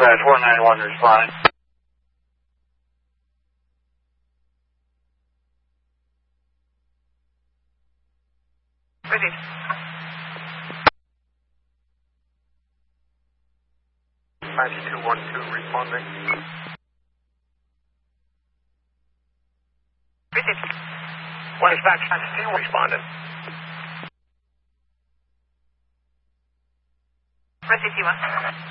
491 responding. Ready. $9212 responding. Ready. One is back, 92 responding. Ready, T1.